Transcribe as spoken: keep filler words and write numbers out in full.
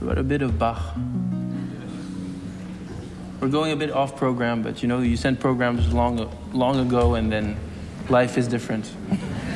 What a bit of Bach. We're going a bit off program, but you know, you sent programs long, long ago, and then life is different.